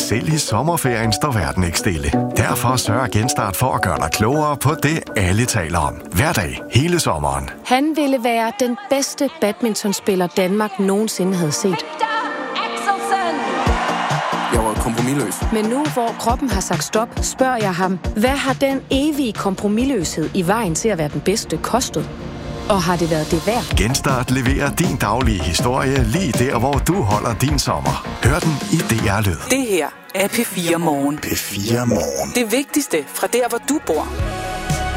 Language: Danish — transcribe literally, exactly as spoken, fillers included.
Selv i sommerferien står verden ikke stille. Derfor sørger Genstart for at gøre dig klogere på det, alle taler om. Hver dag, hele sommeren. Han ville være den bedste badmintonspiller, Danmark nogensinde havde set. Jeg var kompromisløs. Men nu, hvor kroppen har sagt stop, spørger jeg ham, hvad har den evige kompromisløshed i vejen til at være den bedste kostet? Og har det været det værd? Genstart leverer din daglige historie lige der, hvor du holder din sommer. Hør den i D R Lyd. Det her er P fire Morgen. P fire Morgen. Det vigtigste fra der, hvor du bor.